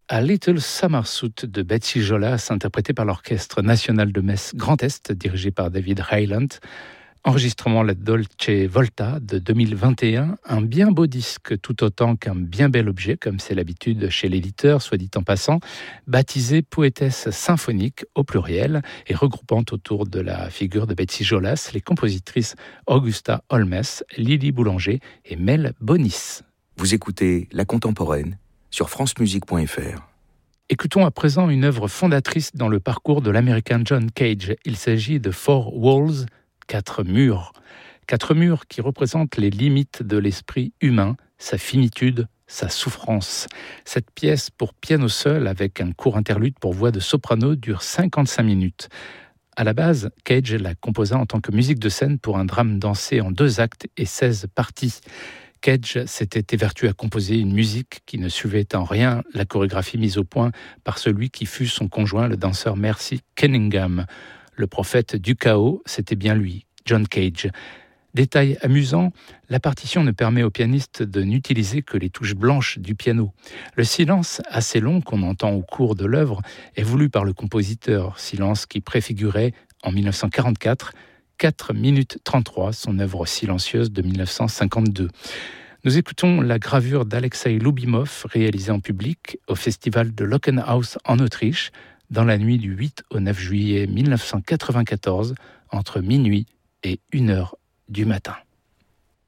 A Little Summer Suit de Betsy Jolas, interprété par l'Orchestre National de Metz Grand Est, dirigé par David Hyland. Enregistrement La Dolce Volta de 2021, un bien beau disque tout autant qu'un bien bel objet, comme c'est l'habitude chez l'éditeur, soit dit en passant, baptisé Poétesse symphonique au pluriel et regroupant autour de la figure de Betsy Jolas les compositrices Augusta Holmes, Lily Boulanger et Mel Bonis. Vous écoutez La Contemporaine sur francemusique.fr. Écoutons à présent une œuvre fondatrice dans le parcours de l'américain John Cage. Il s'agit de Four Walls, 4 murs. 4 murs qui représentent les limites de l'esprit humain, sa finitude, sa souffrance. Cette pièce pour piano seul avec un court interlude pour voix de soprano dure 55 minutes. À la base, Cage la composa en tant que musique de scène pour un drame dansé en 2 actes et 16 parties. Cage s'était évertué à composer une musique qui ne suivait en rien la chorégraphie mise au point par celui qui fut son conjoint, le danseur Mercy Cunningham. Le prophète du chaos, c'était bien lui, John Cage. Détail amusant, la partition ne permet au pianiste de n'utiliser que les touches blanches du piano. Le silence assez long qu'on entend au cours de l'œuvre est voulu par le compositeur, silence qui préfigurait, en 1944, 4 minutes 33, son œuvre silencieuse de 1952. Nous écoutons la gravure d'Alexei Loubimov, réalisée en public au festival de Lockenhaus en Autriche, dans la nuit du 8 au 9 juillet 1994, entre minuit et 1h du matin.